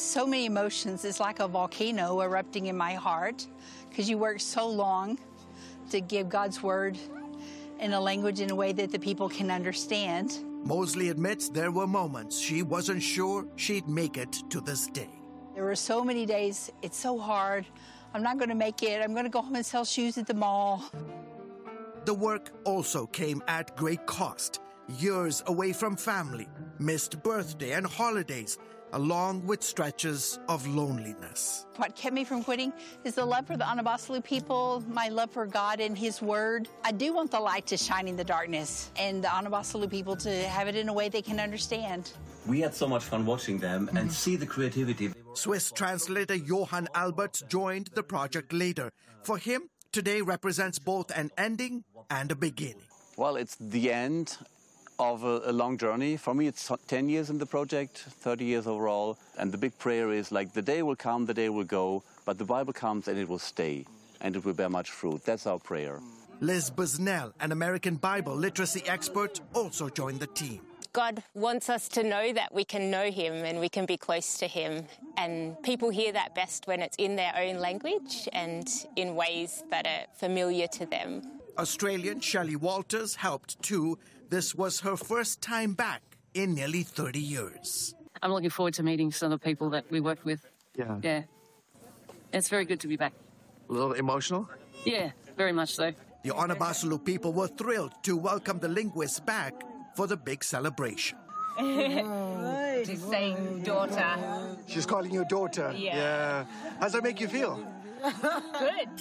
so many emotions. It's like a volcano erupting in my heart because you work so long to give God's word in a language in a way that the people can understand. Mosley admits there were moments she wasn't sure she'd make it to this day. There were so many days, it's so hard. I'm not going to make it. I'm going to go home and sell shoes at the mall. The work also came at great cost. Years away from family, missed birthday and holidays, along with stretches of loneliness. What kept me from quitting is the love for the Anabasalu people, my love for God and His Word. I do want the light to shine in the darkness and the Anabasalu people to have it in a way they can understand. We had so much fun watching them and see the creativity. Swiss translator Johann Albert joined the project later. For him, today represents both an ending and a beginning. Well, it's the end of a long journey. For me, it's 10 years in the project, 30 years overall. And the big prayer is like the day will come, the day will go, but the Bible comes and it will stay and it will bear much fruit. That's our prayer. Liz Busnell, an American Bible literacy expert, also joined the team. God wants us to know that we can know Him and we can be close to Him. And people hear that best when it's in their own language and in ways that are familiar to them. Australian Shelley Walters helped too. This was her first time back in nearly 30 years. I'm looking forward to meeting some of the people that we worked with. Yeah. It's very good to be back. A little emotional? Yeah, very much so. The Anabasalu people were thrilled to welcome the linguists back for the big celebration. She's saying daughter. She's calling you daughter. Yeah. How's that make you feel? Good.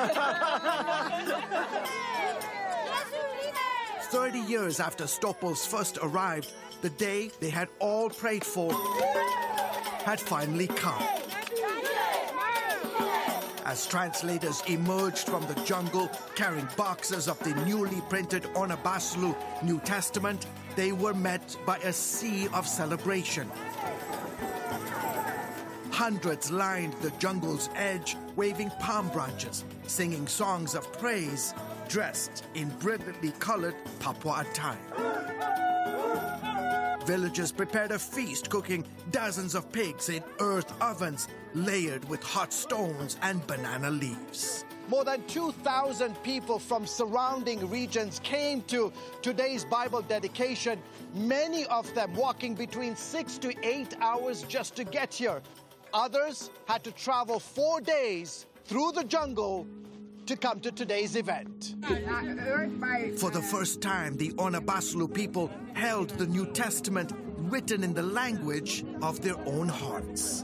30 years after Stoppels first arrived, the day they had all prayed for had finally come. As translators emerged from the jungle carrying boxes of the newly printed Anabasalu New Testament, they were met by a sea of celebration. Hundreds lined the jungle's edge, waving palm branches, singing songs of praise, dressed in brilliantly colored Papua attire. Villagers prepared a feast, cooking dozens of pigs in earth ovens layered with hot stones and banana leaves. More than 2,000 people from surrounding regions came to today's Bible dedication, many of them walking between 6 to 8 hours just to get here. Others had to travel 4 days through the jungle to come to today's event. For the first time, the Anabasalu people held the New Testament written in the language of their own hearts.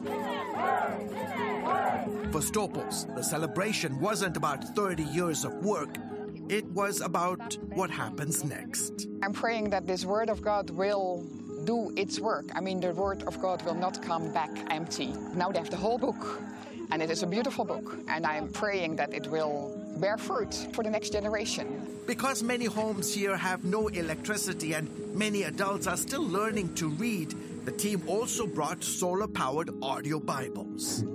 For Stoppels, the celebration wasn't about 30 years of work. It was about what happens next. I'm praying that this Word of God will do its work. I mean, the Word of God will not come back empty. Now they have the whole book, and it is a beautiful book, and I'm praying that it will bear fruit for the next generation. Because many homes here have no electricity and many adults are still learning to read, the team also brought solar-powered audio Bibles.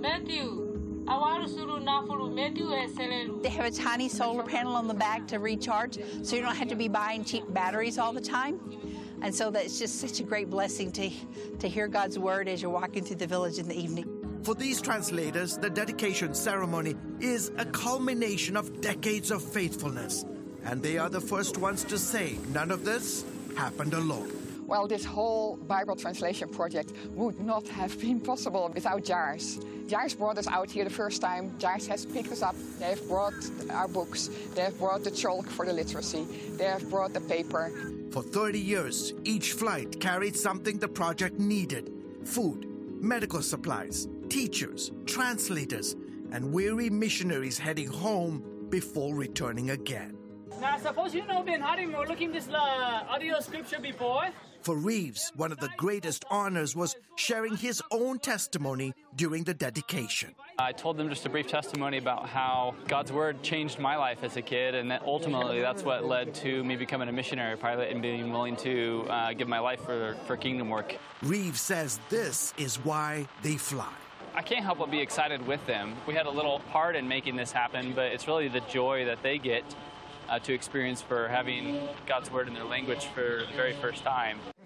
They have a tiny solar panel on the back to recharge, so you don't have to be buying cheap batteries all the time. And so that's just such a great blessing to hear God's word as you're walking through the village in the evening. For these translators, the dedication ceremony is a culmination of decades of faithfulness. And they are the first ones to say none of this happened alone. Well, this whole Bible translation project would not have been possible without JARS. JARS brought us out here the first time. JARS has picked us up. They have brought our books. They have brought the chalk for the literacy. They have brought the paper. For 30 years, each flight carried something the project needed: food, medical supplies, teachers, translators, and weary missionaries heading home before returning again. Now, suppose you know been having more looking this audio scripture before. For Reeves, one of the greatest honors was sharing his own testimony during the dedication. I told them just a brief testimony about how God's Word changed my life as a kid, and that ultimately that's what led to me becoming a missionary pilot and being willing to give my life for kingdom work. Reeves says this is why they fly. I can't help but be excited with them. We had a little part in making this happen, but it's really the joy that they get to experience for having God's Word in their language for the very first time.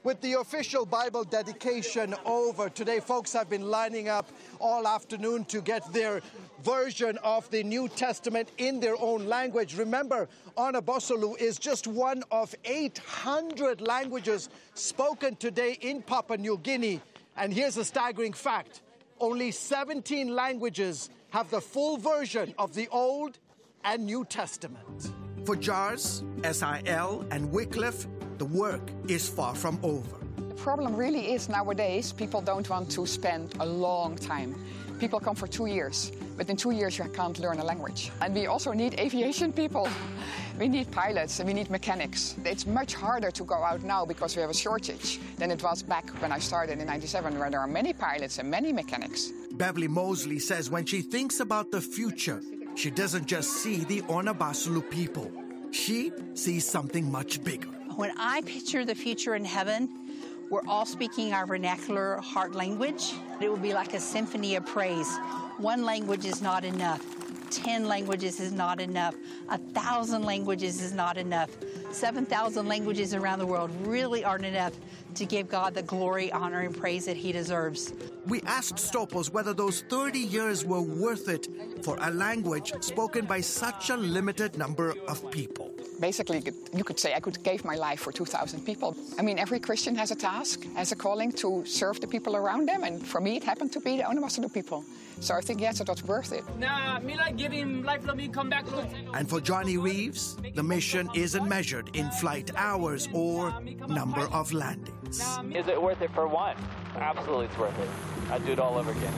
With the official Bible dedication over today, folks have been lining up all afternoon to get their version of the New Testament in their own language. Remember, Onabosolu is just one of 800 languages spoken today in Papua New Guinea. And here's a staggering fact. Only 17 languages have the full version of the Old and New Testament. For JARS, SIL, and Wycliffe, the work is far from over. The problem really is nowadays people don't want to spend a long time. People come for 2 years, but in 2 years you can't learn a language. And we also need aviation people. We need pilots and we need mechanics. It's much harder to go out now because we have a shortage than it was back when I started in '97, where there are many pilots and many mechanics. Beverly Mosley says when she thinks about the future, she doesn't just see the Onabasulu people. She sees something much bigger. When I picture the future in heaven, we're all speaking our vernacular heart language. It will be like a symphony of praise. One language is not enough. 10 languages is not enough. 1,000 languages is not enough. 7,000 languages around the world really aren't enough to give God the glory, honor, and praise that He deserves. We asked Stopos whether those 30 years were worth it for a language spoken by such a limited number of people. Basically, you could say I could give my life for 2,000 people. I mean, every Christian has a task, has a calling to serve the people around them, and for me, it happened to be the Onabasulu people. So I think, yes, it was worth it. Nah, me like give him life, let me come back. And for Johnny Reeves, the mission isn't measured in flight hours or number of landings. Is it worth it for one? Absolutely, it's worth it. I'd do it all over again.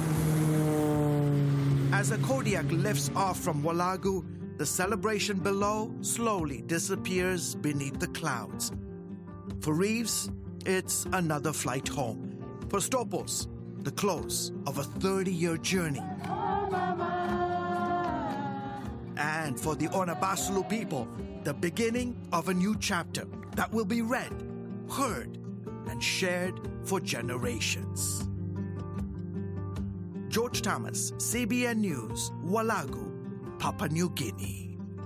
As a Kodiak lifts off from Walagu, the celebration below slowly disappears beneath the clouds. For Reeves, it's another flight home. For Stopos, the close of a 30-year journey. And for the Onabasulu people, the beginning of a new chapter that will be read, heard, and shared for generations. George Thomas, CBN News, Walagu, Papua New Guinea.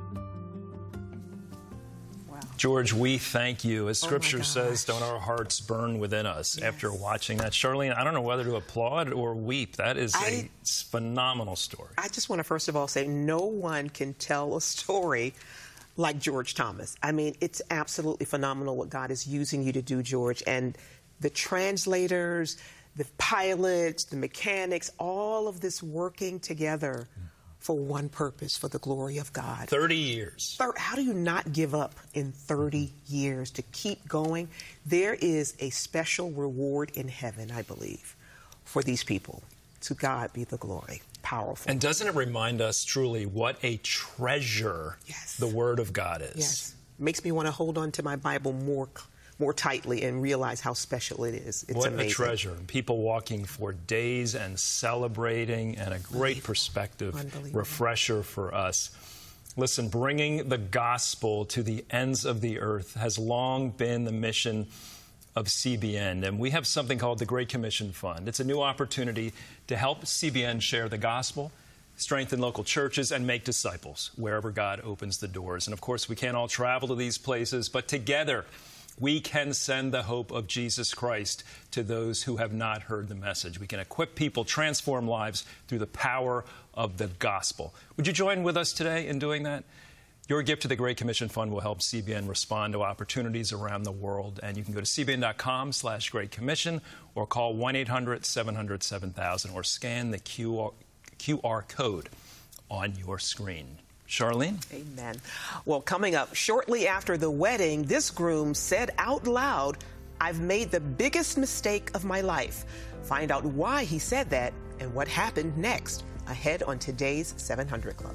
George, we thank you. As Scripture says, don't our hearts burn within us after watching that? Charlene, I don't know whether to applaud or weep. That is a phenomenal story. I just want to first of all say no one can tell a story like George Thomas. I mean, it's absolutely phenomenal what God is using you to do, George. And the translators, the pilots, the mechanics, all of this working together for one purpose, for the glory of God. 30 years. How do you not give up in 30 years to keep going? There is a special reward in heaven, I believe, for these people. To God be the glory. Powerful. And doesn't it remind us truly what a treasure the Word of God is? Yes. Makes me want to hold on to my Bible more tightly and realize how special it is. It's what amazing. A treasure. People walking for days and celebrating, and a great perspective refresher for us. Listen, bringing the gospel to the ends of the earth has long been the mission of CBN, and we have something called the Great Commission Fund. It's a new opportunity to help CBN share the gospel, strengthen local churches, and make disciples wherever God opens the doors. And of course, we can't all travel to these places, but together we can send the hope of Jesus Christ to those who have not heard the message. We can equip people, transform lives through the power of the gospel. Would you join with us today in doing that? Your gift to the Great Commission Fund will help CBN respond to opportunities around the world. And you can go to cbn.com/Great Commission or call 1-800-700-7000 or scan the QR code on your screen. Charlene? Amen. Well, coming up shortly after the wedding, this groom said out loud, "I've made the biggest mistake of my life." Find out why he said that and what happened next, ahead on today's 700 Club.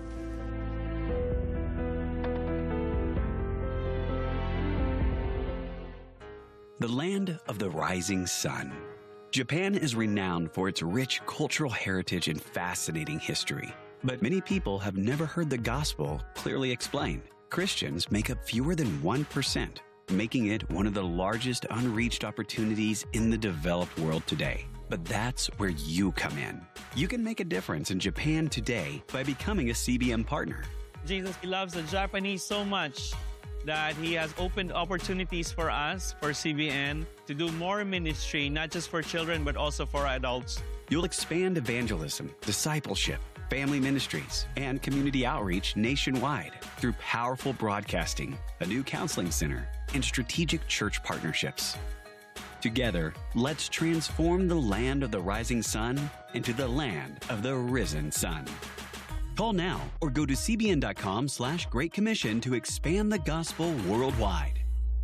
The land of the rising sun. Japan is renowned for its rich cultural heritage and fascinating history. But many people have never heard the gospel clearly explained. Christians make up fewer than 1%, making it one of the largest unreached opportunities in the developed world today. But that's where you come in. You can make a difference in Japan today by becoming a CBN partner. Jesus loves the Japanese so much that He has opened opportunities for us, for CBN, to do more ministry, not just for children, but also for adults. You'll expand evangelism, discipleship, family ministries, and community outreach nationwide through powerful broadcasting, a new counseling center, and strategic church partnerships. Together, let's transform the land of the rising sun into the land of the risen sun. Call now or go to cbn.com/Great Commission to expand the gospel worldwide.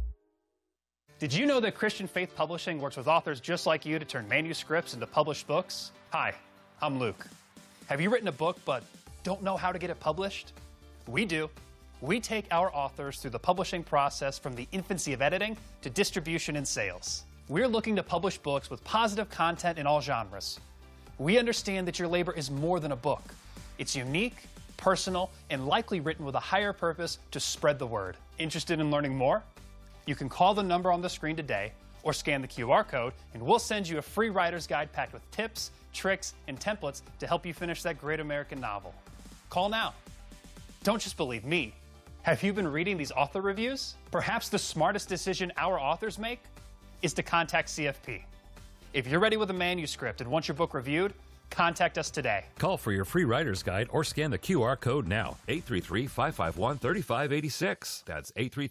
Did you know that Christian Faith Publishing works with authors just like you to turn manuscripts into published books? Hi, I'm Luke. Have you written a book but don't know how to get it published? We do. We take our authors through the publishing process from the infancy of editing to distribution and sales. We're looking to publish books with positive content in all genres. We understand that your labor is more than a book. It's unique, personal, and likely written with a higher purpose to spread the word. Interested in learning more? You can call the number on the screen today or scan the QR code, and we'll send you a free writer's guide packed with tips, tricks, and templates to help you finish that great American novel. Call now. Don't just believe me. Have you been reading these author reviews? Perhaps the smartest decision our authors make is to contact CFP. If you're ready with a manuscript and want your book reviewed, contact us today. Call for your free writer's guide or scan the QR code now. 833-551-3586. That's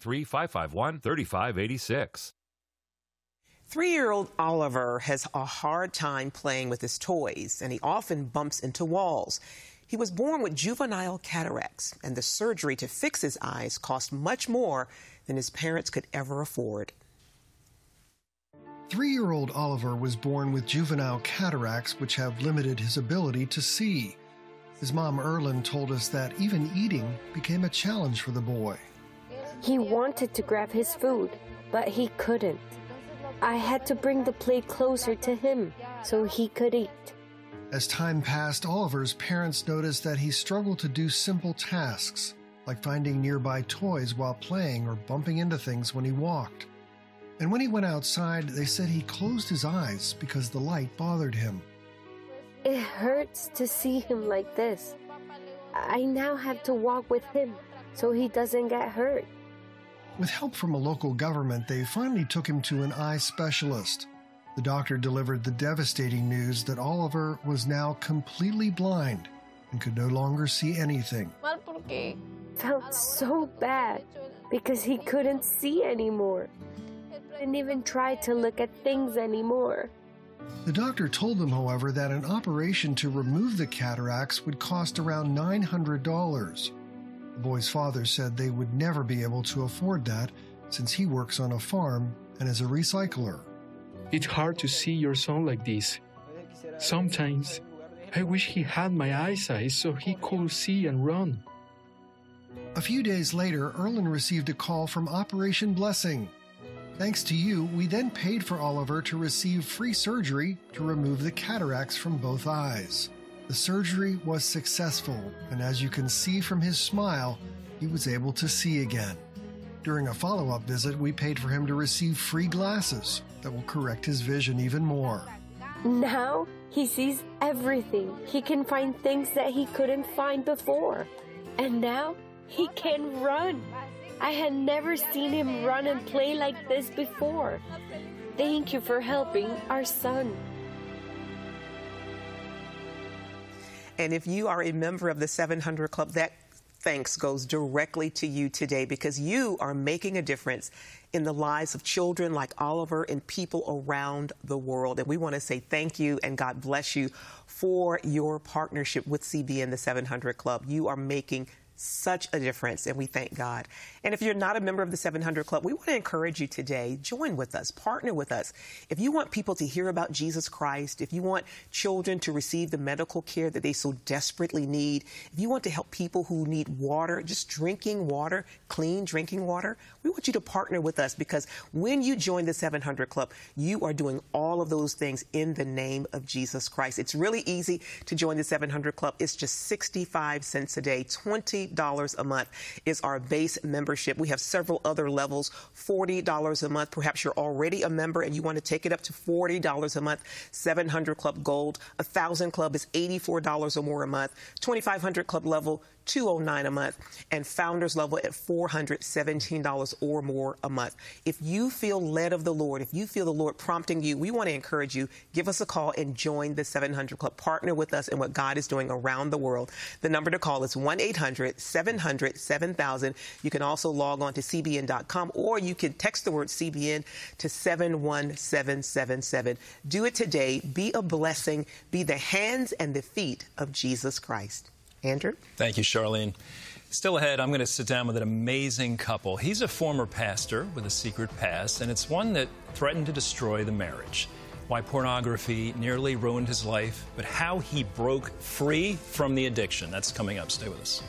833-551-3586. 3-year-old Oliver has a hard time playing with his toys, and he often bumps into walls. He was born with juvenile cataracts, and the surgery to fix his eyes cost much more than his parents could ever afford. 3-year-old Oliver was born with juvenile cataracts, which have limited his ability to see. His mom, Erlyn, told us that even eating became a challenge for the boy. He wanted to grab his food, but he couldn't. I had to bring the plate closer to him so he could eat. As time passed, Oliver's parents noticed that he struggled to do simple tasks, like finding nearby toys while playing or bumping into things when he walked. And when he went outside, they said he closed his eyes because the light bothered him. It hurts to see him like this. I now have to walk with him so he doesn't get hurt. With help from a local government, they finally took him to an eye specialist. The doctor delivered the devastating news that Oliver was now completely blind and could no longer see anything. Felt so bad because he couldn't see anymore. Didn't even try to look at things anymore. The doctor told them, however, that an operation to remove the cataracts would cost around $900. The boy's father said they would never be able to afford that since he works on a farm and is a recycler. It's hard to see your son like this. Sometimes I wish he had my eyesight so he could see and run. A few days later, Erlyn received a call from Operation Blessing. Thanks to you, we then paid for Oliver to receive free surgery to remove the cataracts from both eyes. The surgery was successful, and as you can see from his smile, he was able to see again. During a follow-up visit, we paid for him to receive free glasses that will correct his vision even more. Now he sees everything. He can find things that he couldn't find before. And now he can run. I had never seen him run and play like this before. Thank you for helping our son. And if you are a member of the 700 Club, that thanks goes directly to you today because you are making a difference in the lives of children like Oliver and people around the world. And we want to say thank you and God bless you for your partnership with CBN, the 700 Club. You are making such a difference, and we thank God. And if you're not a member of the 700 Club, we want to encourage you today, join with us, partner with us. If you want people to hear about Jesus Christ, if you want children to receive the medical care that they so desperately need, if you want to help people who need water, just drinking water, clean drinking water, we want you to partner with us because when you join the 700 Club, you are doing all of those things in the name of Jesus Christ. It's really easy to join the 700 Club. It's just 65 cents a day, $20 a month is our base membership. We have several other levels, $40 a month. Perhaps you're already a member and you want to take it up to $40 a month. 700 Club Gold, 1,000 Club is $84 or more a month. 2,500 Club level, $209 a month, and founders level at $417 or more a month. If you feel led of the Lord, if you feel the Lord prompting you, we want to encourage you, give us a call and join the 700 Club. Partner with us in what God is doing around the world. The number to call is 1-800-700-7000. You can also log on to cbn.com, or you can text the word CBN to 71777. Do it today. Be a blessing. Be the hands and the feet of Jesus Christ. Andrew? Thank you, Charlene. Still ahead, I'm going to sit down with an amazing couple. He's a former pastor with a secret past, and it's one that threatened to destroy the marriage. Why pornography nearly ruined his life, but how he broke free from the addiction. That's coming up. Stay with us.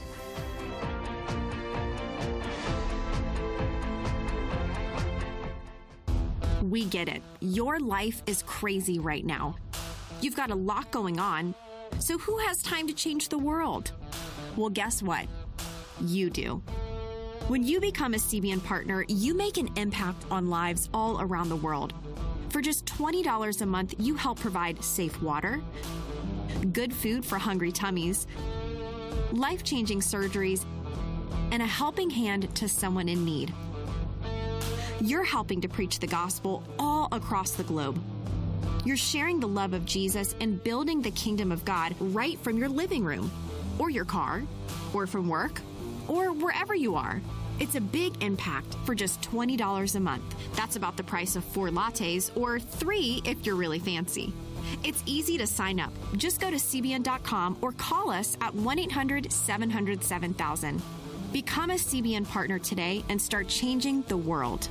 We get it. Your life is crazy right now. You've got a lot going on. So who has time to change the world? Well, guess what? You do. When you become a CBN partner, you make an impact on lives all around the world. For just $20 a month, you help provide safe water, good food for hungry tummies, life-changing surgeries, and a helping hand to someone in need. You're helping to preach the gospel all across the globe. You're sharing the love of Jesus and building the kingdom of God right from your living room, or your car, or from work, or wherever you are. It's a big impact for just $20 a month. That's about the price of 4 lattes, or 3 if you're really fancy. It's easy to sign up. Just go to cbn.com or call us at 1-800-700-7000. Become a CBN partner today and start changing the world.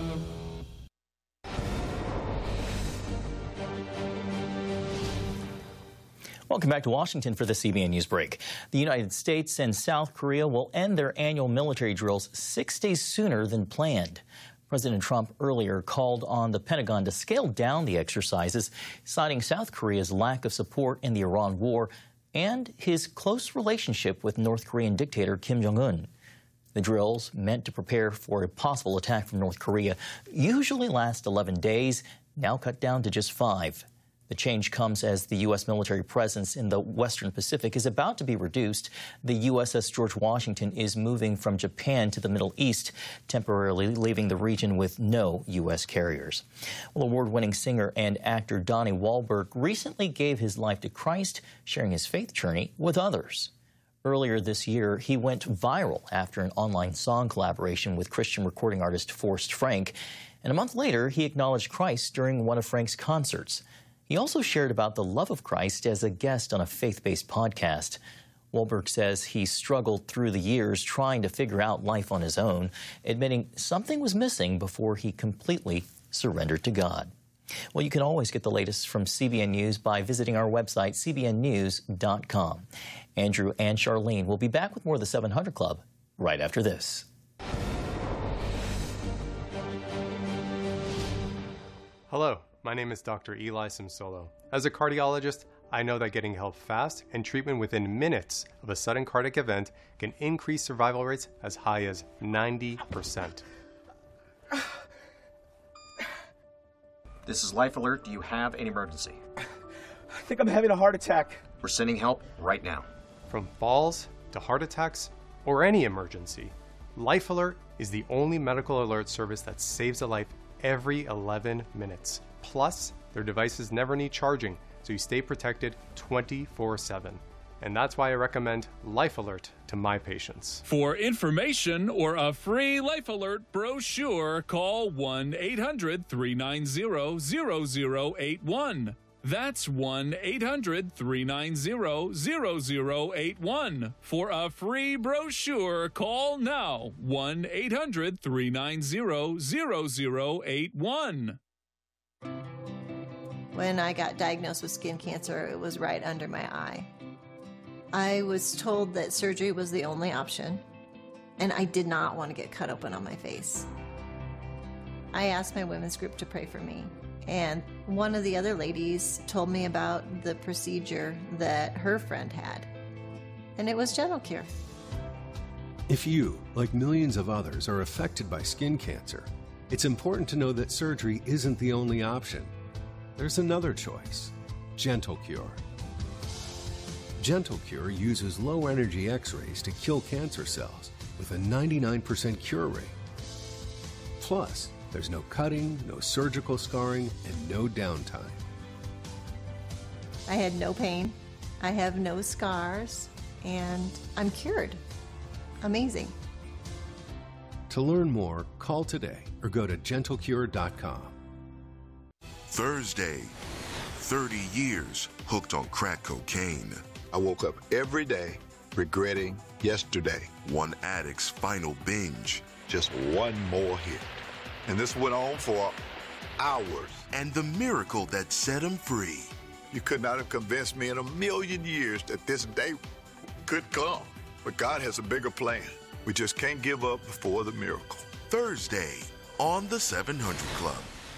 Welcome back to Washington for the CBN News Break. The United States and South Korea will end their annual military drills 6 days sooner than planned. President Trump earlier called on the Pentagon to scale down the exercises, citing South Korea's lack of support in the Iran war and his close relationship with North Korean dictator Kim Jong-un. The drills, meant to prepare for a possible attack from North Korea, usually last 11 days, now cut down to just 5. The change comes as the U.S. military presence in the Western Pacific is about to be reduced. The USS George Washington is moving from Japan to the Middle East, temporarily leaving the region with no U.S. carriers. Well, award-winning singer and actor Donnie Wahlberg recently gave his life to Christ, sharing his faith journey with others. Earlier this year, he went viral after an online song collaboration with Christian recording artist Forrest Frank. And a month later, he acknowledged Christ during one of Frank's concerts. He also shared about the love of Christ as a guest on a faith-based podcast. Wahlberg says he struggled through the years trying to figure out life on his own, admitting something was missing before he completely surrendered to God. Well, you can always get the latest from CBN News by visiting our website, cbnnews.com. Andrew and Charlene will be back with more of the 700 Club right after this. Hello. My name is Dr. Eli Simsolo. As a cardiologist, I know that getting help fast and treatment within minutes of a sudden cardiac event can increase survival rates as high as 90%. This is Life Alert. Do you have an emergency? I think I'm having a heart attack. We're sending help right now. From falls to heart attacks or any emergency, Life Alert is the only medical alert service that saves a life every 11 minutes. Plus, their devices never need charging, so you stay protected 24/7. And that's why I recommend Life Alert to my patients. For information or a free Life Alert brochure, call 1-800-390-0081. That's 1-800-390-0081. For a free brochure, call now. 1-800-390-0081. When I got diagnosed with skin cancer, it was right under my eye. I was told that surgery was the only option, and I did not want to get cut open on my face. I asked my women's group to pray for me, and one of the other ladies told me about the procedure that her friend had, and it was Gentle Cure. If you, like millions of others, are affected by skin cancer, it's important to know that surgery isn't the only option. There's another choice, Gentle Cure. GentleCure uses low-energy X-rays to kill cancer cells with a 99% cure rate. Plus, there's no cutting, no surgical scarring, and no downtime. I had no pain. I have no scars, and I'm cured. Amazing. To learn more, call today or go to GentleCure.com. Thursday, 30 years hooked on crack cocaine. I woke up every day regretting yesterday. One addict's final binge. Just one more hit. And this went on for hours. And the miracle that set him free. You could not have convinced me in a million years that this day could come. But God has a bigger plan. We just can't give up before the miracle. Thursday on the 700 Club.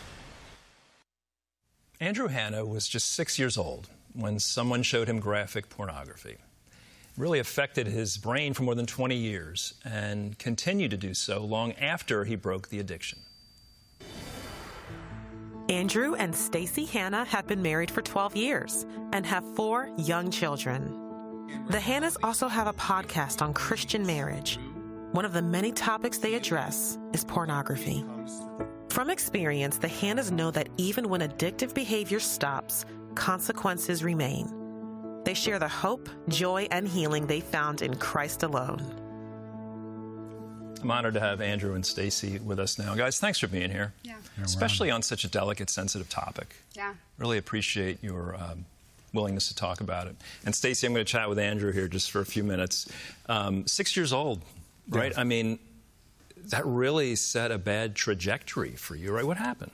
Andrew Hanna was just 6 years old when someone showed him graphic pornography. It really affected his brain for more than 20 years and continued to do so long after he broke the addiction. Andrew and Stacy Hanna have been married for 12 years and have 4 young children. The Hannas also have a podcast on Christian marriage. One of the many topics they address is pornography. From experience, the Hannas know that even when addictive behavior stops, consequences remain. They share the hope, joy, and healing they found in Christ alone. I'm honored to have Andrew and Stacy with us now. Guys, thanks for being here. Yeah. Especially on such a delicate, sensitive topic. Yeah. Really appreciate your willingness to talk about it. And Stacy, I'm going to chat with Andrew here just for a few minutes. 6 years old, right? Yeah. I mean, that really set a bad trajectory for you, right? What happened?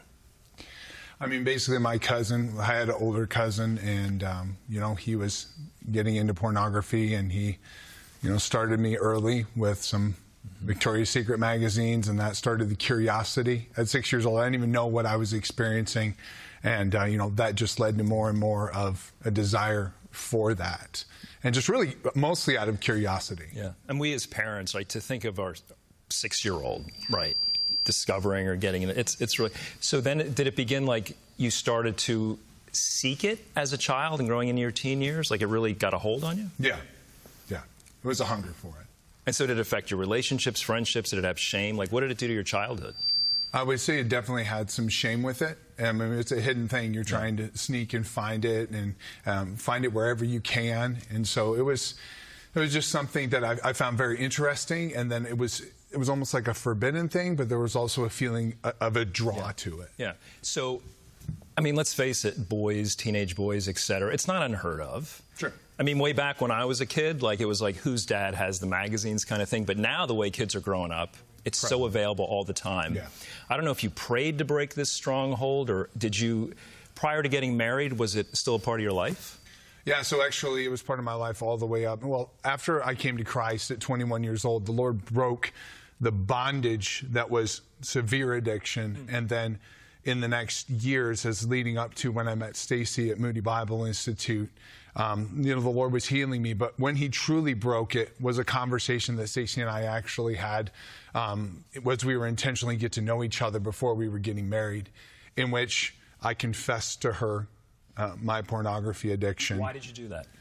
I mean, basically, my cousin, I had an older cousin, and, he was getting into pornography, and he, started me early with some Victoria's Secret magazines, and that started the curiosity. At 6 years old, I didn't even know what I was experiencing, and, that just led to more and more of a desire for that. And just really mostly out of curiosity. Yeah. And we as parents, right, to think of our 6-year-old, right, discovering or getting it, it's really... So then did it begin like you started to seek it as a child and growing into your teen years? Like it really got a hold on you? Yeah. Yeah. It was a hunger for it. And so did it affect your relationships, friendships? Did it have shame? Like what did it do to your childhood? I would say it definitely had some shame with it. I mean, it's a hidden thing. You're trying to sneak and find it and find it wherever you can. And so it was just something that I found very interesting. And then it was almost like a forbidden thing, but there was also a feeling of a draw to it. Yeah. So, I mean, let's face it, boys, teenage boys, et cetera, it's not unheard of. Sure. I mean, way back when I was a kid, like it was like whose dad has the magazines kind of thing. But now the way kids are growing up, it's so available all the time. Yeah. I don't know if you prayed to break this stronghold, or did you, prior to getting married, was it still a part of your life? Yeah, so actually it was part of my life all the way up. Well, after I came to Christ at 21 years old, the Lord broke the bondage that was severe addiction. And then in the next years, as leading up to when I met Stacy at Moody Bible Institute, the Lord was healing me. But when he truly broke it was a conversation that Stacy and I actually had. It was we were intentionally get to know each other before we were getting married, in which I confessed to her my pornography addiction. Why did you do that?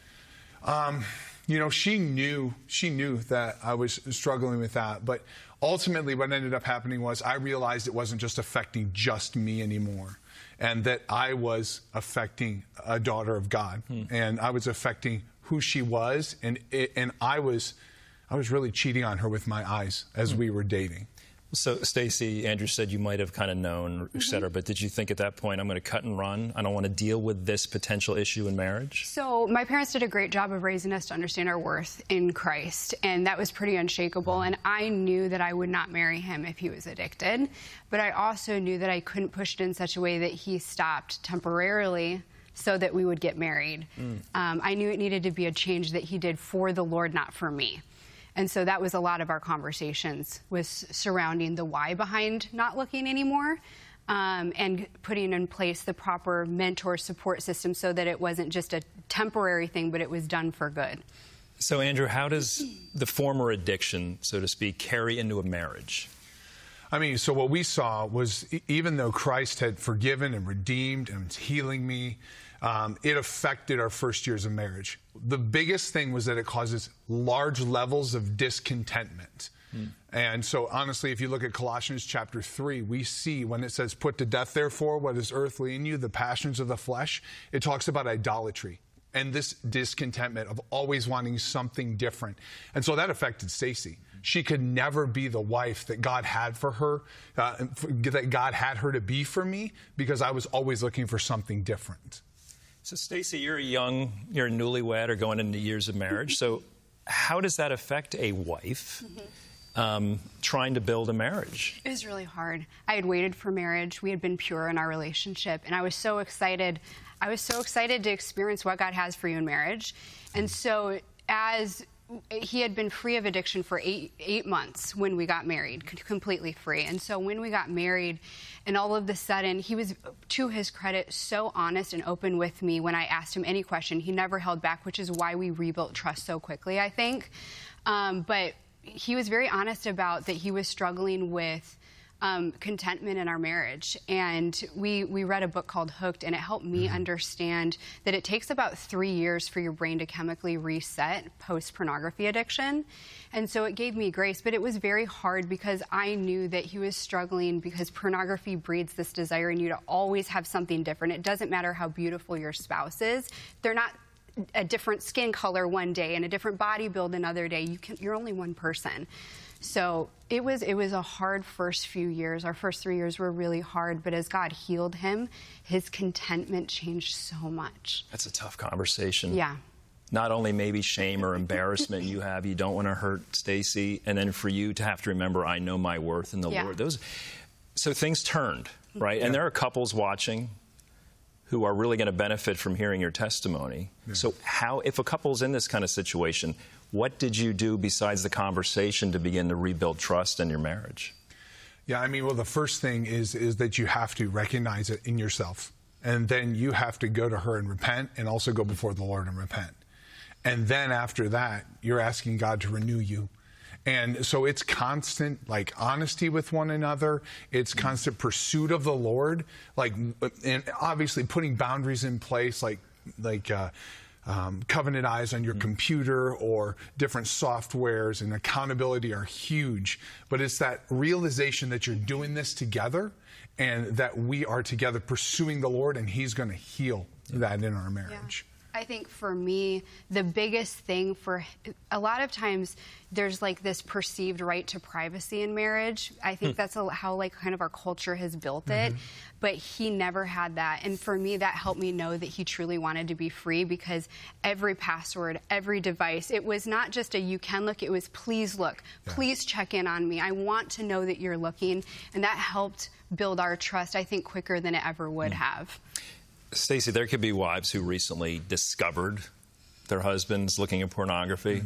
She knew that I was struggling with that. But ultimately what ended up happening was I realized it wasn't just affecting just me anymore, and that I was affecting a daughter of God, and I was affecting who she was, and I was really cheating on her with my eyes as we were dating. So, Stacy, Andrew said you might have kind of known, et cetera, but did you think at that point, I'm going to cut and run? I don't want to deal with this potential issue in marriage? So my parents did a great job of raising us to understand our worth in Christ, and that was pretty unshakable. And I knew that I would not marry him if he was addicted, but I also knew that I couldn't push it in such a way that he stopped temporarily so that we would get married. I knew it needed to be a change that he did for the Lord, not for me. And so that was a lot of our conversations, was surrounding the why behind not looking anymore, and putting in place the proper mentor support system so that it wasn't just a temporary thing, but it was done for good. So, Andrew, how does the former addiction, so to speak, carry into a marriage? I mean, so what we saw was even though Christ had forgiven and redeemed and was healing me, it affected our first years of marriage. The biggest thing was that it causes large levels of discontentment. And so, honestly, if you look at Colossians chapter 3, we see when it says, put to death, therefore, what is earthly in you, the passions of the flesh, it talks about idolatry and this discontentment of always wanting something different. And so that affected Stacy. She could never be the wife that God had for her, that God had her to be for me, because I was always looking for something different. So, Stacy, you're a newlywed or going into years of marriage. So how does that affect a wife trying to build a marriage? It was really hard. I had waited for marriage. We had been pure in our relationship, and I was so excited. I was so excited to experience what God has for you in marriage. And so as he had been free of addiction for eight months when we got married, completely free. And so when we got married, and all of a sudden, he was, to his credit, so honest and open with me when I asked him any question. He never held back, which is why we rebuilt trust so quickly, I think. But he was very honest about that he was struggling with contentment in our marriage. And we read a book called Hooked, and it helped me understand that it takes about 3 years for your brain to chemically reset post-pornography addiction. And so it gave me grace, but it was very hard because I knew that he was struggling because pornography breeds this desire in you to always have something different. It doesn't matter how beautiful your spouse is. They're not a different skin color one day and a different body build another day. You're only one person. So it was a hard first few years. Our first 3 years were really hard, but as God healed him, his contentment changed so much. That's a tough conversation. Yeah. Not only maybe shame or embarrassment you don't want to hurt Stacy, and then for you to have to remember, I know my worth in the Lord. So things turned, right? And there are couples watching who are really going to benefit from hearing your testimony. So if a couple's in this kind of situation, what did you do besides the conversation to begin to rebuild trust in your marriage? Yeah, I mean, well, the first thing is that you have to recognize it in yourself. And then you have to go to her and repent, and also go before the Lord and repent. And then after that, you're asking God to renew you. And so it's constant, like, honesty with one another. It's constant pursuit of the Lord, and obviously putting boundaries in place, like Covenant Eyes on your computer or different softwares, and accountability are huge. But it's that realization that you're doing this together and that we are together pursuing the Lord, and he's going to heal that in our marriage. I think for me, the biggest thing a lot of times there's like this perceived right to privacy in marriage. I think that's how kind of our culture has built it, but he never had that. And for me, that helped me know that he truly wanted to be free, because every password, every device, it was not just a you can look, it was please look, please check in on me. I want to know that you're looking. And that helped build our trust, I think, quicker than it ever would have. Stacy, there could be wives who recently discovered their husbands looking at pornography,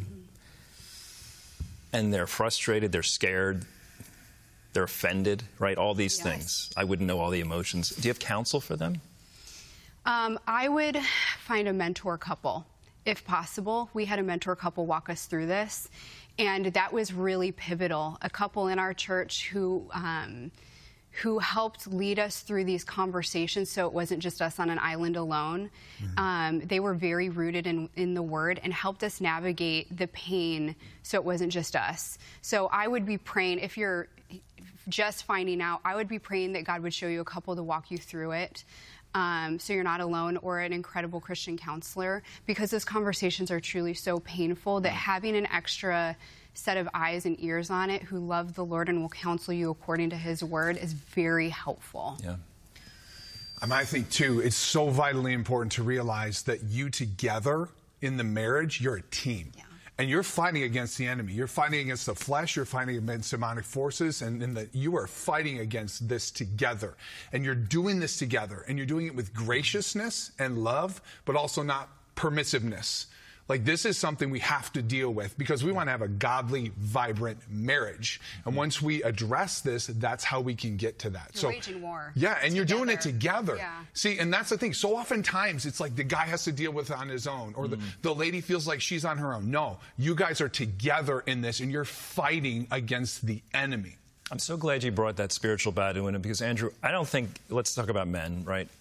and they're frustrated, they're scared, they're offended, right? All these things. I wouldn't know all the emotions. Do you have counsel for them? I would find a mentor couple, if possible. We had a mentor couple walk us through this, and that was really pivotal. A couple in our church who helped lead us through these conversations, so it wasn't just us on an island alone. They were very rooted in the Word and helped us navigate the pain, so it wasn't just us. So I would be praying, if you're just finding out, I would be praying that God would show you a couple to walk you through it, so you're not alone, or an incredible Christian counselor, because those conversations are truly so painful that having an extra set of eyes and ears on it who love the Lord and will counsel you according to his word is very helpful. Yeah. I think, too, it's so vitally important to realize that you together in the marriage, you're a team. Yeah. And you're fighting against the enemy. You're fighting against the flesh. You're fighting against demonic forces. And you are fighting against this together. And you're doing this together. And you're doing it with graciousness and love, but also not permissiveness. Like, this is something we have to deal with, because we want to have a godly, vibrant marriage. And once we address this, that's how we can get to that. You're waging war. Yeah, and you're doing it together. Yeah. See, and that's the thing. So oftentimes, it's like the guy has to deal with it on his own, or the lady feels like she's on her own. No, you guys are together in this, and you're fighting against the enemy. I'm so glad you brought that spiritual battle in, because, Andrew, I don't think, let's talk about men, right?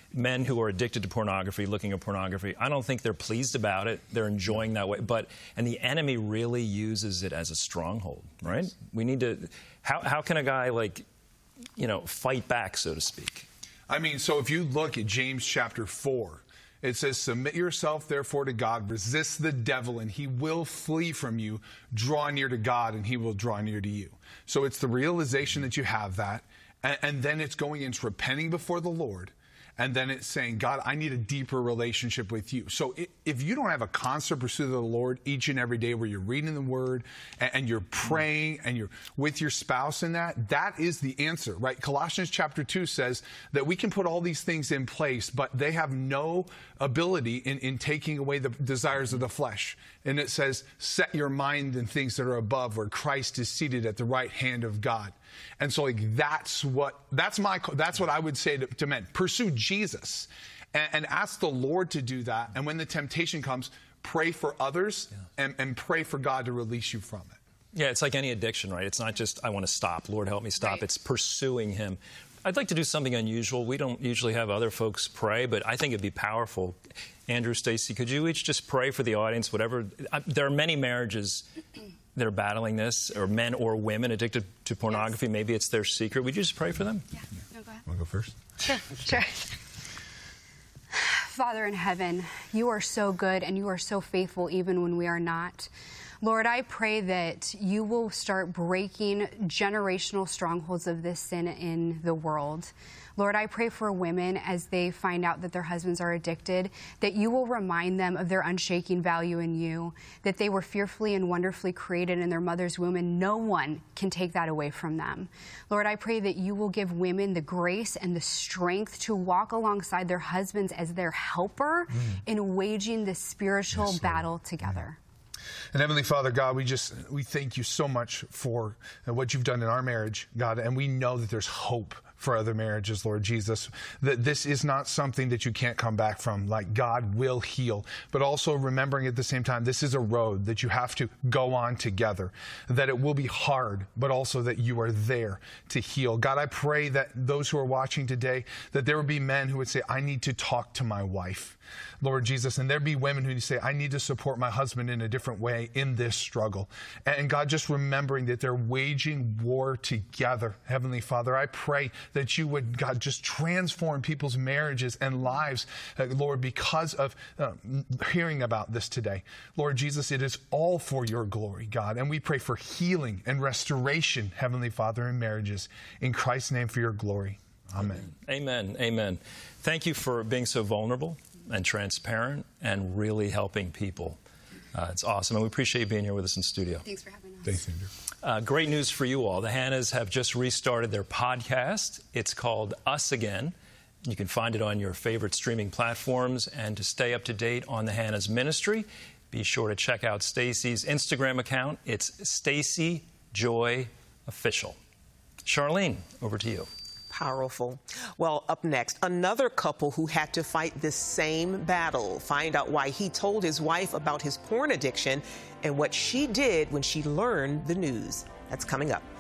men who are addicted to pornography, looking at pornography, I don't think they're pleased about it. They're enjoying that way. And the enemy really uses it as a stronghold, right? We need to, how can a guy fight back, so to speak? I mean, so if you look at James chapter 4, it says, submit yourself, therefore, to God. Resist the devil, and he will flee from you. Draw near to God, and he will draw near to you. So it's the realization that you have that, and then it's going into repenting before the Lord, and then it's saying, God, I need a deeper relationship with you. So if you don't have a constant pursuit of the Lord each and every day where you're reading the Word and you're praying and you're with your spouse in that is the answer, right? Colossians chapter 2 says that we can put all these things in place, but they have no ability in taking away the desires of the flesh. And it says, set your mind in things that are above, where Christ is seated at the right hand of God. And so that's what I would say to men. Pursue Jesus and ask the Lord to do that. And when the temptation comes, pray for others and pray for God to release you from it. Yeah, it's like any addiction, right? It's not just, I want to stop. Lord, help me stop. Right. It's pursuing him. I'd like to do something unusual. We don't usually have other folks pray, but I think it'd be powerful. Andrew, Stacy, could you each just pray for the audience, whatever? There are many marriages that are battling this, or men or women addicted to pornography. Yes. Maybe it's their secret. Would you just pray for them? Yeah. No, go ahead. Want to go first? Sure. Father in heaven, you are so good and you are so faithful even when we are not. Lord, I pray that you will start breaking generational strongholds of this sin in the world. Lord, I pray for women as they find out that their husbands are addicted, that you will remind them of their unshaking value in you, that they were fearfully and wonderfully created in their mother's womb, and no one can take that away from them. Lord, I pray that you will give women the grace and the strength to walk alongside their husbands as their helper in waging this spiritual battle together. And Heavenly Father, God, we thank you so much for what you've done in our marriage, God, and we know that there's hope for other marriages, Lord Jesus, that this is not something that you can't come back from, like God will heal, but also remembering at the same time, this is a road that you have to go on together, that it will be hard, but also that you are there to heal. God, I pray that those who are watching today, that there would be men who would say, I need to talk to my wife, Lord Jesus, and there'd be women who say, I need to support my husband in a different way in this struggle. And God, just remembering that they're waging war together. Heavenly Father, I pray that you would, God, just transform people's marriages and lives, Lord, because of hearing about this today. Lord Jesus, it is all for your glory, God, and we pray for healing and restoration, Heavenly Father, in marriages. In Christ's name, for your glory. Amen. Amen. Amen. Thank you for being so vulnerable and transparent and really helping people. It's awesome. And we appreciate you being here with us in studio. Thanks for having us. Thanks, Andrew. Great news for you all. The Hannahs have just restarted their podcast. It's called Us Again. You can find it on your favorite streaming platforms. And to stay up to date on the Hannahs ministry, be sure to check out Stacy's Instagram account. It's Stacy Joy Official. Charlene, over to you. Powerful. Well, up next, another couple who had to fight this same battle. Find out why he told his wife about his porn addiction and what she did when she learned the news. That's coming up.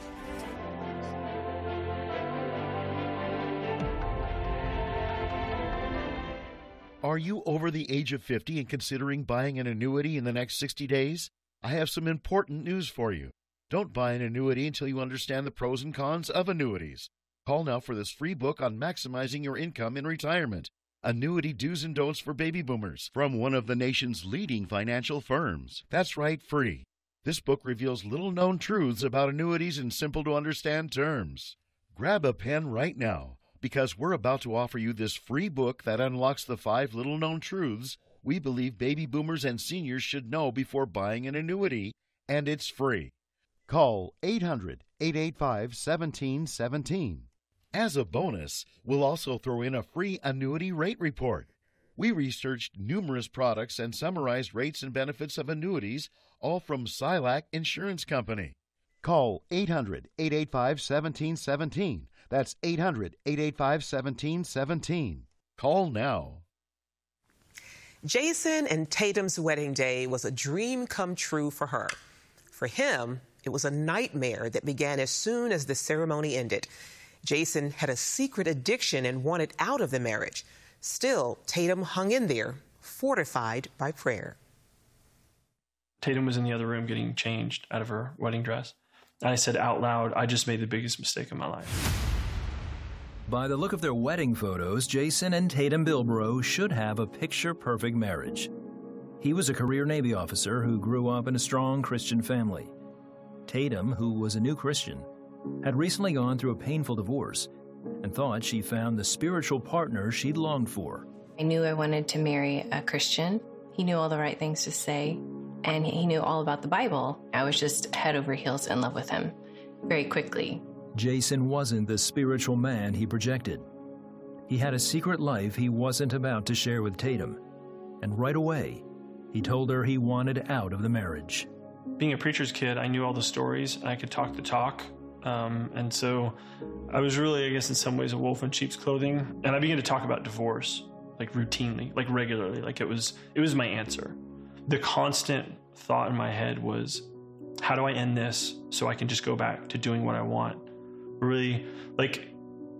Are you over the age of 50 and considering buying an annuity in the next 60 days? I have some important news for you. Don't buy an annuity until you understand the pros and cons of annuities. Call now for this free book on maximizing your income in retirement. Annuity Do's and Don'ts for Baby Boomers from one of the nation's leading financial firms. That's right, free. This book reveals little-known truths about annuities in simple-to-understand terms. Grab a pen right now, because we're about to offer you this free book that unlocks the 5 little-known truths we believe baby boomers and seniors should know before buying an annuity, and it's free. Call 800-885-1717. As a bonus, we'll also throw in a free annuity rate report. We researched numerous products and summarized rates and benefits of annuities, all from Silac Insurance Company. Call 800-885-1717. That's 800-885-1717. Call now. Jason and Tatum's wedding day was a dream come true for her. For him, it was a nightmare that began as soon as the ceremony ended. Jason had a secret addiction and wanted out of the marriage. Still, Tatum hung in there, fortified by prayer. Tatum was in the other room getting changed out of her wedding dress. And I said out loud, I just made the biggest mistake of my life. By the look of their wedding photos, Jason and Tatum Bilbrough should have a picture-perfect marriage. He was a career Navy officer who grew up in a strong Christian family. Tatum, who was a new Christian, had recently gone through a painful divorce and thought she found the spiritual partner she'd longed for. I knew I wanted to marry a Christian. He knew all the right things to say, and he knew all about the Bible. I was just head over heels in love with him very quickly. Jason wasn't the spiritual man he projected. He had a secret life he wasn't about to share with Tatum, and right away, he told her he wanted out of the marriage. Being a preacher's kid, I knew all the stories, and I could talk the talk. And so I was really, I guess, in some ways, a wolf in sheep's clothing. And I began to talk about divorce, like routinely, like regularly, like it was my answer. The constant thought in my head was, how do I end this so I can just go back to doing what I want? Really, like,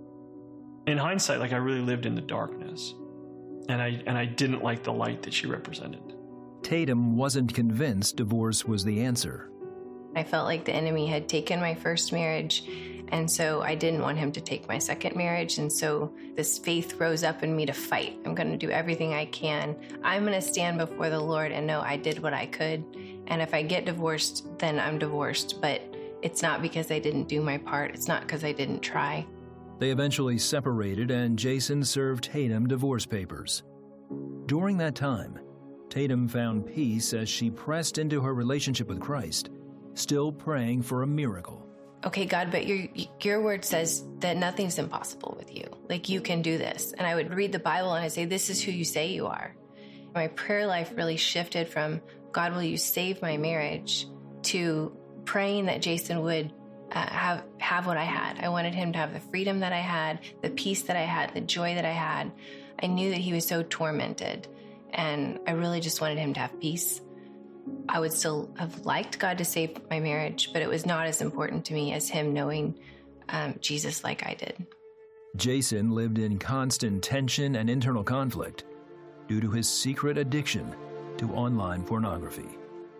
in hindsight, like I really lived in the darkness. And I didn't like the light that she represented. Tatum wasn't convinced divorce was the answer. I felt like the enemy had taken my first marriage, and so I didn't want him to take my second marriage, and so this faith rose up in me to fight. I'm going to do everything I can. I'm going to stand before the Lord and know I did what I could, and if I get divorced, then I'm divorced, but it's not because I didn't do my part. It's not because I didn't try. They eventually separated, and Jason served Tatum divorce papers. During that time, Tatum found peace as she pressed into her relationship with Christ, still praying for a miracle. Okay, God, but your word says that nothing's impossible with you. Like, you can do this. And I would read the Bible and I'd say, this is who you say you are. My prayer life really shifted from, God, will you save my marriage, to praying that Jason would have what I had. I wanted him to have the freedom that I had, the peace that I had, the joy that I had. I knew that he was so tormented, and I really just wanted him to have peace. I would still have liked God to save my marriage, but it was not as important to me as him knowing Jesus like I did. Jason lived in constant tension and internal conflict due to his secret addiction to online pornography.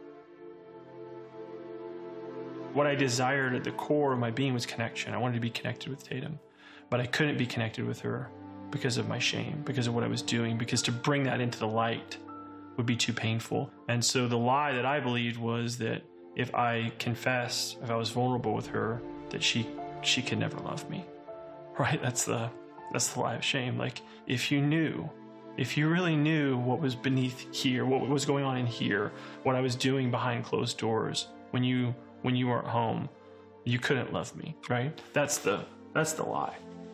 What I desired at the core of my being was connection. I wanted to be connected with Tatum, but I couldn't be connected with her because of my shame, because of what I was doing, because to bring that into the light would be too painful. And so the lie that I believed was that if I confessed, if I was vulnerable with her, that she could never love me, right? That's the lie of shame. Like, if you really knew what was beneath here, what was going on in here, what I was doing behind closed doors, when you weren't home, you couldn't love me, right? That's the lie.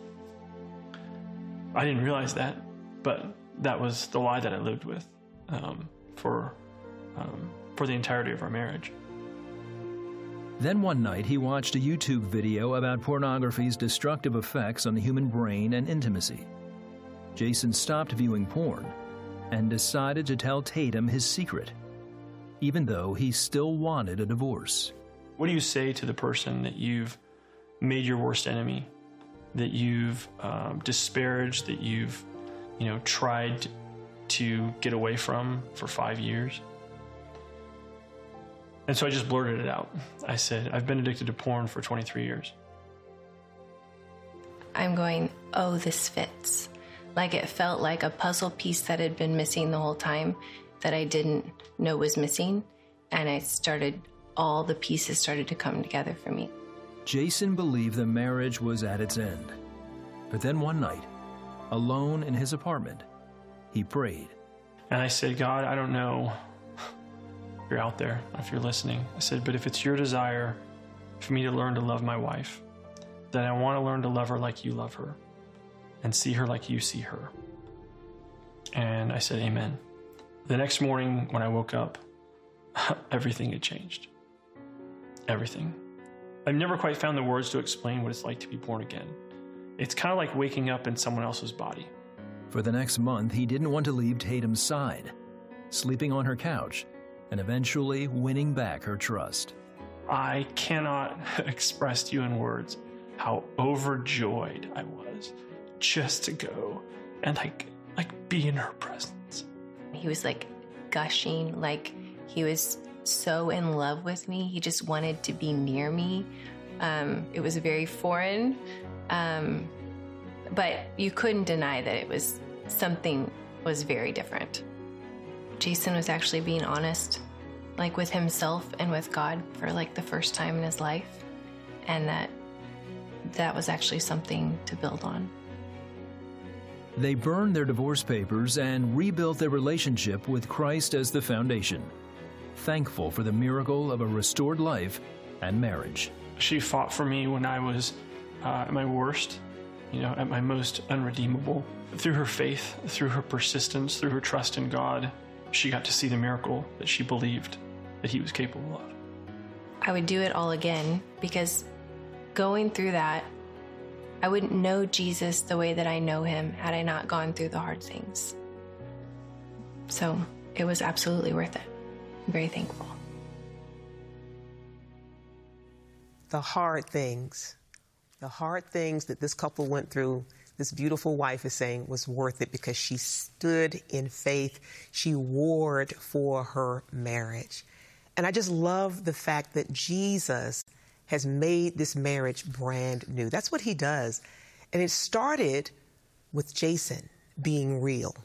I didn't realize that, but that was the lie that I lived with for the entirety of our marriage. Then one night he watched a YouTube video about pornography's destructive effects on the human brain and intimacy. Jason stopped viewing porn and decided to tell Tatum his secret, even though he still wanted a divorce. What do you say to the person that you've made your worst enemy, that you've disparaged, that you've tried to get away from for 5 years? And so I just blurted it out. I said, I've been addicted to porn for 23 years. I'm going, oh, this fits. Like, it felt like a puzzle piece that had been missing the whole time that I didn't know was missing. And all the pieces started to come together for me. Jason believed the marriage was at its end. But then one night, alone in his apartment, he prayed. And I said, God, I don't know if you're out there, if you're listening. I said, but if it's your desire for me to learn to love my wife, then I want to learn to love her like you love her and see her like you see her. And I said, amen. The next morning when I woke up, everything had changed. Everything. I've never quite found the words to explain what it's like to be born again. It's kind of like waking up in someone else's body. For the next month, he didn't want to leave Tatum's side, sleeping on her couch and eventually winning back her trust. I cannot express to you in words how overjoyed I was just to go and like be in her presence. He was like gushing, like he was so in love with me. He just wanted to be near me. It was very foreign, but you couldn't deny that it was something was very different. Jason was actually being honest, like with himself and with God for like the first time in his life. And that was actually something to build on. They burned their divorce papers and rebuilt their relationship with Christ as the foundation, thankful for the miracle of a restored life and marriage. She fought for me when I was at my worst, at my most unredeemable. Through her faith, through her persistence, through her trust in God, she got to see the miracle that she believed that he was capable of. I would do it all again, because going through that, I wouldn't know Jesus the way that I know him had I not gone through the hard things. So it was absolutely worth it. I'm very thankful. The hard things that this couple went through, this beautiful wife is saying was worth it because she stood in faith. She warred for her marriage. And I just love the fact that Jesus has made this marriage brand new. That's what he does. And it started with Jason being real.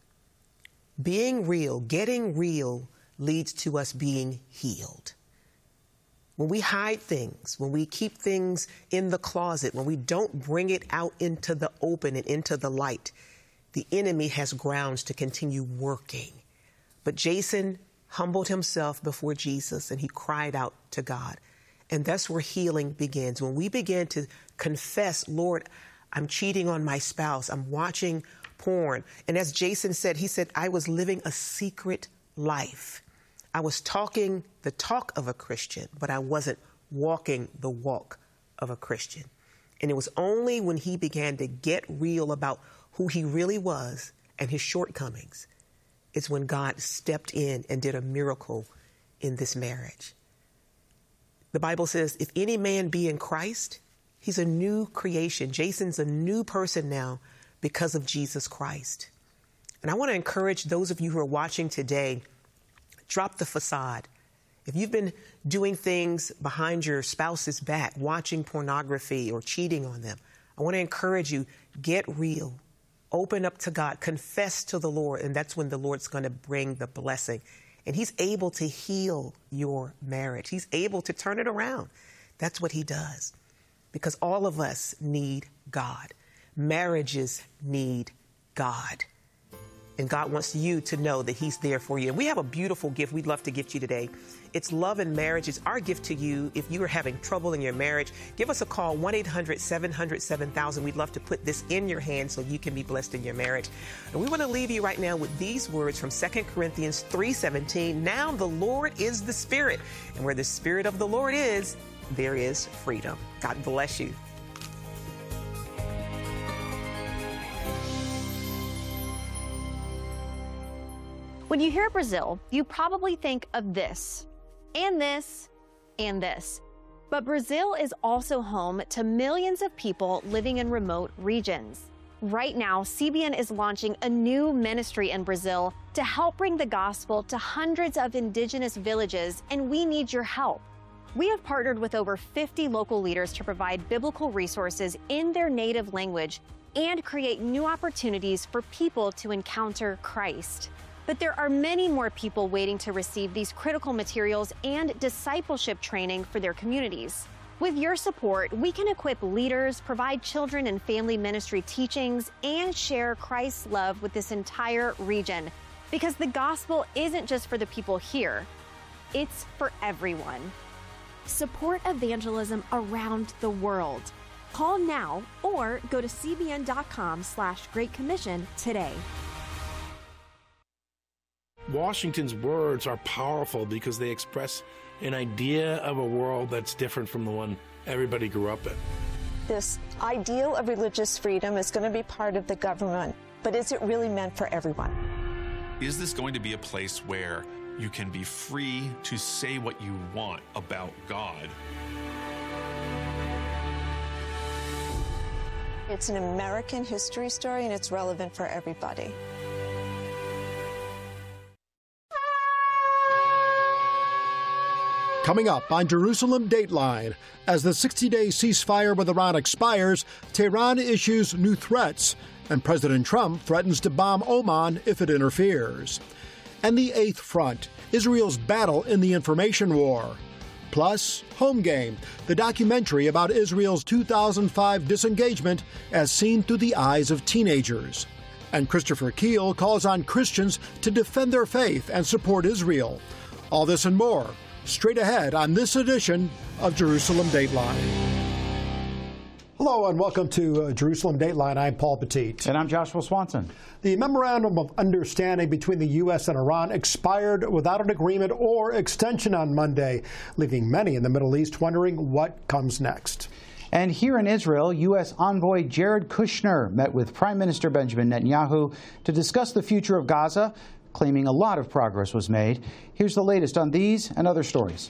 Being real, getting real leads to us being healed. When we hide things, when we keep things in the closet, when we don't bring it out into the open and into the light, the enemy has grounds to continue working. But Jason humbled himself before Jesus and he cried out to God. And that's where healing begins. When we begin to confess, Lord, I'm cheating on my spouse, I'm watching porn. And as Jason said, he said, I was living a secret life. I was talking the talk of a Christian, but I wasn't walking the walk of a Christian. And it was only when he began to get real about who he really was and his shortcomings, it's when God stepped in and did a miracle in this marriage. The Bible says, if any man be in Christ, he's a new creation. Jason's a new person now because of Jesus Christ. And I want to encourage those of you who are watching today, drop the facade. If you've been doing things behind your spouse's back, watching pornography or cheating on them, I want to encourage you, get real. Open up to God, confess to the Lord, and that's when the Lord's going to bring the blessing. And he's able to heal your marriage. He's able to turn it around. That's what he does. Because all of us need God. Marriages need God. And God wants you to know that he's there for you. And we have a beautiful gift we'd love to gift you today. It's Love and Marriage. It's our gift to you. If you are having trouble in your marriage, give us a call, 1-800-700-7000. We'd love to put this in your hands so you can be blessed in your marriage. And we want to leave you right now with these words from 2 Corinthians 3:17. Now the Lord is the Spirit, and where the Spirit of the Lord is, there is freedom. God bless you. When you hear Brazil, you probably think of this, and this, and this. But Brazil is also home to millions of people living in remote regions. Right now, CBN is launching a new ministry in Brazil to help bring the gospel to hundreds of indigenous villages, and we need your help. We have partnered with over 50 local leaders to provide biblical resources in their native language and create new opportunities for people to encounter Christ. But there are many more people waiting to receive these critical materials and discipleship training for their communities. With your support, we can equip leaders, provide children and family ministry teachings, and share Christ's love with this entire region. Because the gospel isn't just for the people here, it's for everyone. Support evangelism around the world. Call now or go to cbn.com/Great Commission today. Washington's words are powerful because they express an idea of a world that's different from the one everybody grew up in. This ideal of religious freedom is going to be part of the government, but is it really meant for everyone? Is this going to be a place where you can be free to say what you want about God? It's an American history story, and it's relevant for everybody. Coming up on Jerusalem Dateline, as the 60-day ceasefire with Iran expires, Tehran issues new threats, and President Trump threatens to bomb Oman if it interferes. And the Eighth Front, Israel's battle in the information war. Plus, Home Game, the documentary about Israel's 2005 disengagement as seen through the eyes of teenagers. And Christopher Keel calls on Christians to defend their faith and support Israel. All this and more, straight ahead on this edition of Jerusalem Dateline. Hello and welcome to Jerusalem Dateline. I'm Paul Petit. And I'm Joshua Swanson. The Memorandum of Understanding between the U.S. and Iran expired without an agreement or extension on Monday, leaving many in the Middle East wondering what comes next. And here in Israel, U.S. envoy Jared Kushner met with Prime Minister Benjamin Netanyahu to discuss the future of Gaza, claiming a lot of progress was made. Here's the latest on these and other stories.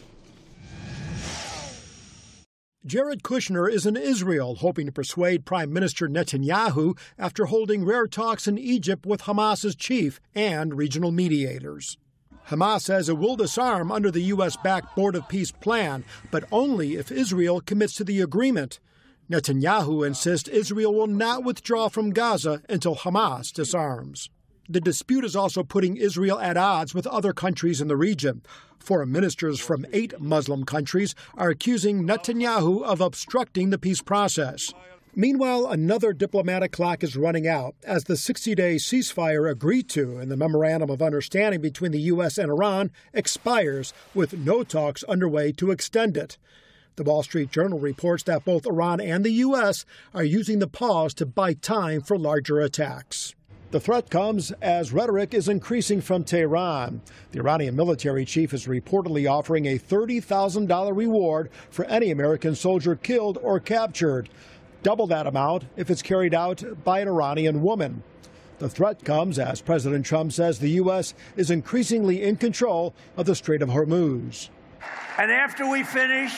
Jared Kushner is in Israel, hoping to persuade Prime Minister Netanyahu after holding rare talks in Egypt with Hamas's chief and regional mediators. Hamas says it will disarm under the U.S.-backed Board of Peace plan, but only if Israel commits to the agreement. Netanyahu insists Israel will not withdraw from Gaza until Hamas disarms. The dispute is also putting Israel at odds with other countries in the region. Foreign ministers from 8 Muslim countries are accusing Netanyahu of obstructing the peace process. Meanwhile, another diplomatic clock is running out as the 60-day ceasefire agreed to in the Memorandum of Understanding between the U.S. and Iran expires, with no talks underway to extend it. The Wall Street Journal reports that both Iran and the U.S. are using the pause to buy time for larger attacks. The threat comes as rhetoric is increasing from Tehran. The Iranian military chief is reportedly offering a $30,000 reward for any American soldier killed or captured, double that amount if it's carried out by an Iranian woman. The threat comes as President Trump says the U.S. is increasingly in control of the Strait of Hormuz. And after we finish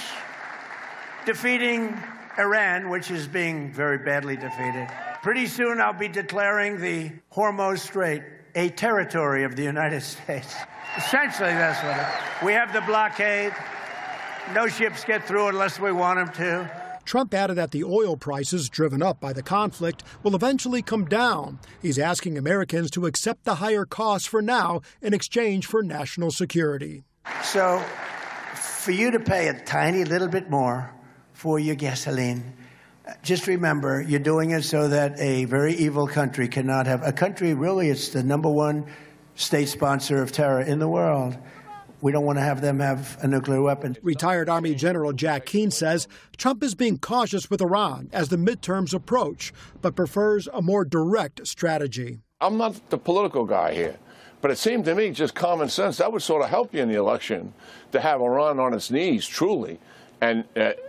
defeating Iran, which is being very badly defeated, pretty soon I'll be declaring the Hormuz Strait a territory of the United States. Essentially, that's what it is. We have the blockade. No ships get through unless we want them to. Trump added that the oil prices driven up by the conflict will eventually come down. He's asking Americans to accept the higher costs for now in exchange for national security. So, for you to pay a tiny little bit more for your gasoline, just remember, you're doing it so that a very evil country cannot have... A country, really, it's the #1 state sponsor of terror in the world. We don't want to have them have a nuclear weapon. Retired Army General Jack Keane says Trump is being cautious with Iran as the midterms approach, but prefers a more direct strategy. I'm not the political guy here, but it seemed to me just common sense. That would sort of help you in the election to have Iran on its knees, truly. And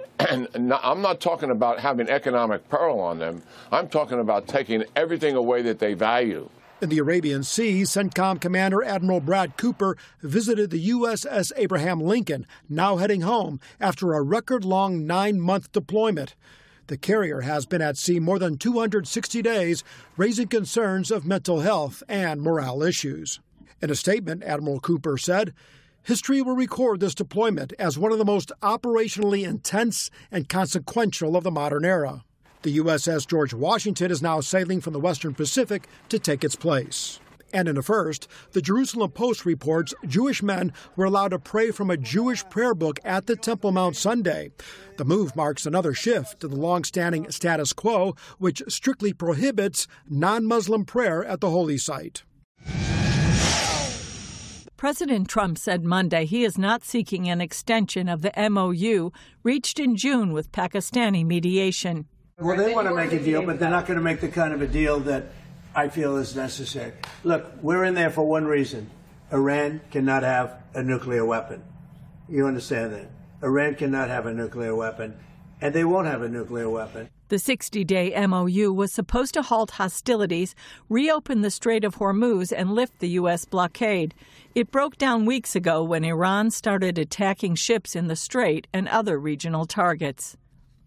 I'm not talking about having economic peril on them. I'm talking about taking everything away that they value. In the Arabian Sea, CENTCOM Commander Admiral Brad Cooper visited the USS Abraham Lincoln, now heading home after a record-long 9-month deployment. The carrier has been at sea more than 260 days, raising concerns of mental health and morale issues. In a statement, Admiral Cooper said, "History will record this deployment as one of the most operationally intense and consequential of the modern era." The USS George Washington is now sailing from the Western Pacific to take its place. And in a first, the Jerusalem Post reports Jewish men were allowed to pray from a Jewish prayer book at the Temple Mount Sunday. The move marks another shift to the long-standing status quo, which strictly prohibits non-Muslim prayer at the holy site. President Trump said Monday he is not seeking an extension of the MOU reached in June with Pakistani mediation. Well, they want to make a deal, but they're not going to make the kind of a deal that I feel is necessary. Look, we're in there for one reason. Iran cannot have a nuclear weapon. You understand that? Iran cannot have a nuclear weapon, and they won't have a nuclear weapon. The 60-day MOU was supposed to halt hostilities, reopen the Strait of Hormuz, and lift the U.S. blockade. It broke down weeks ago when Iran started attacking ships in the strait and other regional targets.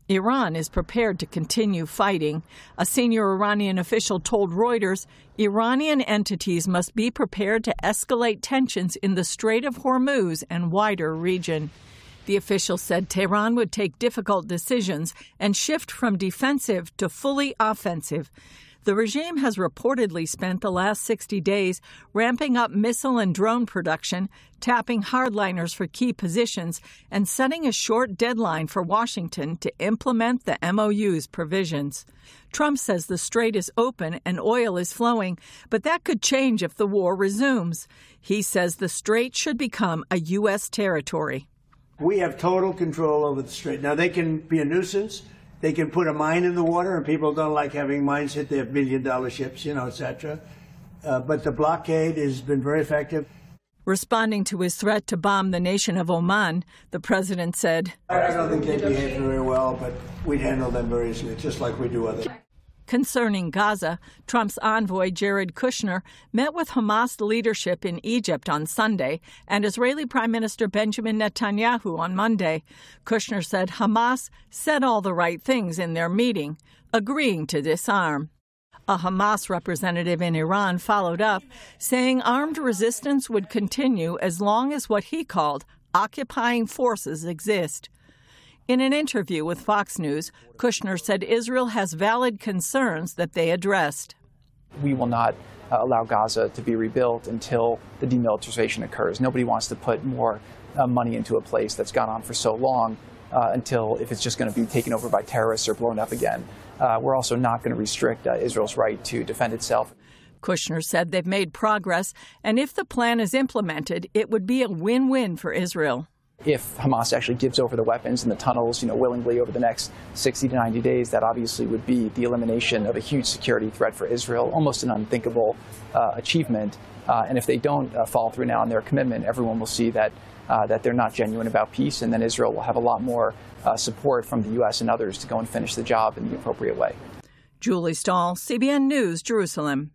Iran is prepared to continue fighting. A senior Iranian official told Reuters Iranian entities must be prepared to escalate tensions in the Strait of Hormuz and wider region. The official said Tehran would take difficult decisions and shift from defensive to fully offensive. The regime has reportedly spent the last 60 days ramping up missile and drone production, tapping hardliners for key positions, and setting a short deadline for Washington to implement the MOU's provisions. Trump says the strait is open and oil is flowing, but that could change if the war resumes. He says the strait should become a U.S. territory. We have total control over the strait. Now, they can be a nuisance. They can put a mine in the water, and people don't like having mines hit their billion-dollar ships, etc. But the blockade has been very effective. Responding to his threat to bomb the nation of Oman, the president said, I don't think they behave very well, but we'd handle them very easily, just like we do others. Concerning Gaza, Trump's envoy Jared Kushner met with Hamas leadership in Egypt on Sunday and Israeli Prime Minister Benjamin Netanyahu on Monday. Kushner said Hamas said all the right things in their meeting, agreeing to disarm. A Hamas representative in Iran followed up, saying armed resistance would continue as long as what he called occupying forces exist. In an interview with Fox News, Kushner said Israel has valid concerns that they addressed. We will not allow Gaza to be rebuilt until the demilitarization occurs. Nobody wants to put more money into a place that's gone on for so long until if it's just going to be taken over by terrorists or blown up again. We're also not going to restrict Israel's right to defend itself. Kushner said they've made progress, and if the plan is implemented, it would be a win-win for Israel. If Hamas actually gives over the weapons and the tunnels, willingly over the next 60 to 90 days, that obviously would be the elimination of a huge security threat for Israel, almost an unthinkable achievement. And if they don't follow through now on their commitment, everyone will see that they're not genuine about peace, and then Israel will have a lot more support from the U.S. and others to go and finish the job in the appropriate way. Julie Stahl, CBN News, Jerusalem.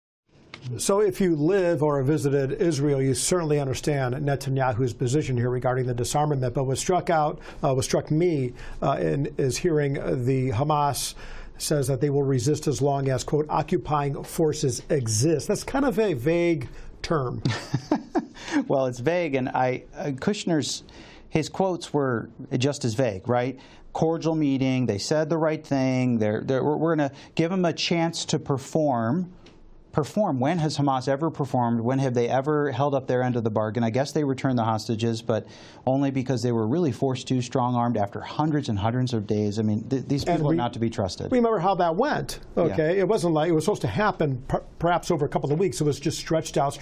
So if you live or visited Israel, you certainly understand Netanyahu's position here regarding the disarmament. But what struck me is hearing the Hamas says that they will resist as long as, quote, occupying forces exist. That's kind of a vague term. Well, it's vague, and Kushner's his quotes were just as vague, right? Cordial meeting. They said the right thing. We're going to give them a chance to perform. When has Hamas ever performed? When have they ever held up their end of the bargain? I guess they returned the hostages, but only because they were really forced to, strong-armed after hundreds and hundreds of days. I mean, these people are not to be trusted. Remember how that went, okay? Yeah. It wasn't like it was supposed to happen perhaps over a couple of weeks. It was just stretched out.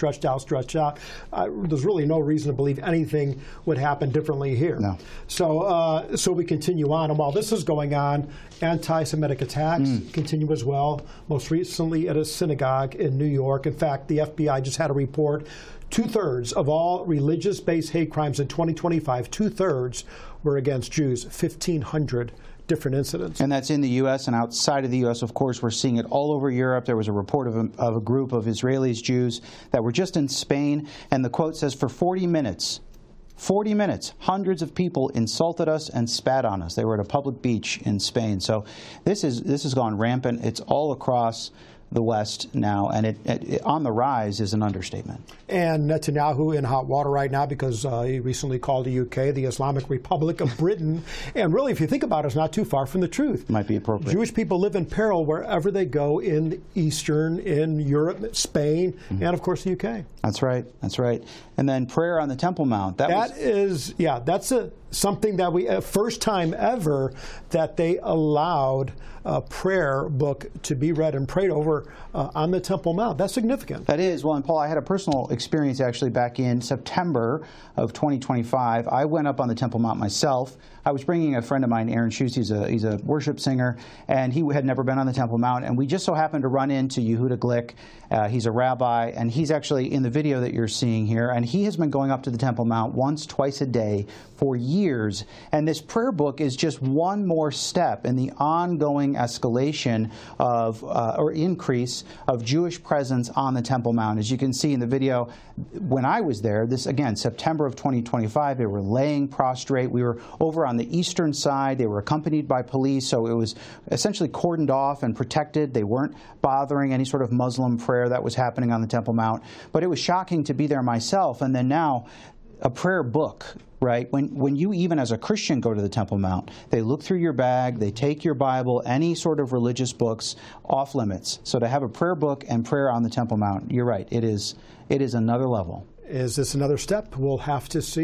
There's really no reason to believe anything would happen differently here. No. So we continue on. And while this is going on, anti-Semitic attacks continue as well, most recently at a synagogue in New York. In fact, the FBI just had a report. 2/3 of all religious-based hate crimes in 2025, 2/3 were against Jews, 1,500 different incidents. And that's in the U.S. and outside of the U.S., of course. We're seeing it all over Europe. There was a report of a group of Israelis, Jews, that were just in Spain. And the quote says, for 40 minutes, hundreds of people insulted us and spat on us. They were at a public beach in Spain. So this has gone rampant. It's all across the West now, and it on the rise is an understatement. And Netanyahu in hot water right now because he recently called the UK the Islamic Republic of Britain. And really, if you think about it, it's not too far from the truth. Might be appropriate. Jewish people live in peril wherever they go in in Europe, Spain, and of course the UK. That's right. That's right. And then prayer on the Temple Mount. That's something that we, first time ever that they allowed a prayer book to be read and prayed over on the Temple Mount. That's significant. That is. Well, and Paul, I had a personal experience actually back in September of 2025. I went up on the Temple Mount myself. I was bringing a friend of mine, Aaron Schutz. He's a worship singer, and he had never been on the Temple Mount. And we just so happened to run into Yehuda Glick. He's a rabbi, and he's actually in the video that you're seeing here. And he has been going up to the Temple Mount once, twice a day for years. years. And this prayer book is just one more step in the ongoing escalation of, or increase of Jewish presence on the Temple Mount. As you can see in the video, when I was there, this again, September of 2025, they were laying prostrate. We were over on the eastern side. They were accompanied by police, so it was essentially cordoned off and protected. They weren't bothering any sort of Muslim prayer that was happening on the Temple Mount. But it was shocking to be there myself. And then now, a prayer book, right? When you even as a Christian go to the Temple Mount, they look through your bag, they take your Bible, any sort of religious books, off limits. So to have a prayer book and prayer on the Temple Mount, you're right, it is another level. Is this another step? We'll have to see.